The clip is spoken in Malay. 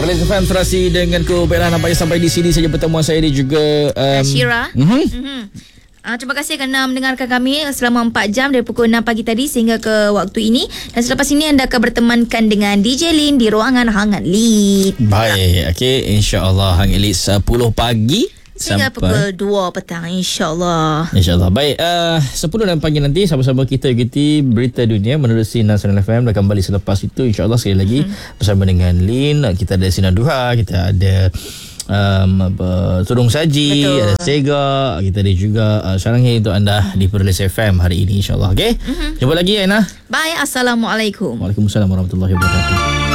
Perlis FM terasi denganku. Baiklah, nampaknya sampai di sini saja pertemuan saya dan juga Syira. Terima kasih kerana mendengarkan kami selama 4 jam dari pukul 6 pagi tadi sehingga ke waktu ini. Dan selepas ini anda akan bertemankan dengan DJ Lin di ruangan Hangat Lead. Baik, okey, insya-Allah Hangat Lead 10 pagi sehingga pukul 2 petang, insya-Allah. InsyaAllah. Baik, 10 dan pagi nanti sama-sama kita ikuti berita dunia menerusi Nasional FM. Dan kembali selepas itu insya-Allah sekali lagi bersama dengan Lin. Kita ada Sinar Duha, kita ada Tudung Saji, betul, ada Sega, kita ada juga Saranghi untuk anda di Perlis FM hari ini, insyaAllah. Okay, jumpa lagi Aina. Bye, Assalamualaikum. Waalaikumsalam warahmatullahi wabarakatuh.